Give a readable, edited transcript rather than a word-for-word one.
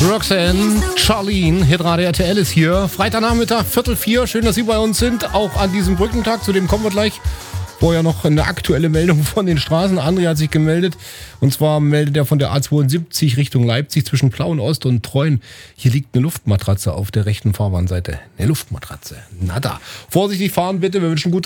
Roxanne, Charlene, Hitradio RTL ist hier. Freitagnachmittag, 3:45. Schön, dass Sie bei uns sind. Auch an diesem Brückentag, zu dem kommen wir gleich. Vorher noch eine aktuelle Meldung von den Straßen. André hat sich gemeldet. Und zwar meldet er von der A72 Richtung Leipzig zwischen Plauenost und Treuen. Hier liegt eine Luftmatratze auf der rechten Fahrbahnseite. Eine Luftmatratze. Nada. Vorsichtig fahren bitte. Wir wünschen gute